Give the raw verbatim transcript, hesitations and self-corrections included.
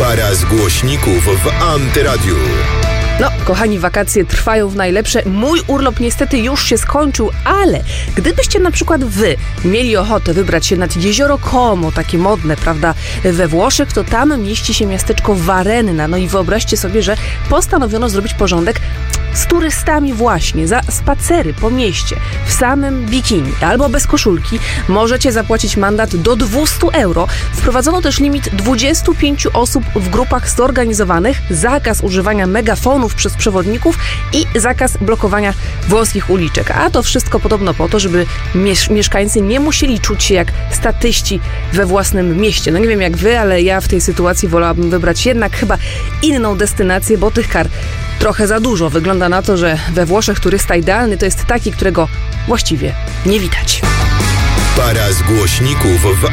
Para z głośników w Antyradiu. No, kochani, wakacje trwają w najlepsze. Mój urlop niestety już się skończył, ale gdybyście na przykład wy mieli ochotę wybrać się nad jezioro Como, takie modne, prawda, we Włoszech, to tam mieści się miasteczko Varenna. No i wyobraźcie sobie, że postanowiono zrobić porządek z turystami właśnie. Za spacery po mieście w samym bikini albo bez koszulki możecie zapłacić mandat do dwieście euro. Wprowadzono też limit dwadzieścia pięć osób w grupach zorganizowanych, zakaz używania megafonów przez przewodników i zakaz blokowania włoskich uliczek. A to wszystko podobno po to, żeby miesz- mieszkańcy nie musieli czuć się jak statyści we własnym mieście. No nie wiem jak wy, ale ja w tej sytuacji wolałabym wybrać jednak chyba inną destynację, bo tych kar trochę za dużo. Wygląda na to, że we Włoszech turysta idealny to jest taki, którego właściwie nie widać. Para z głośników w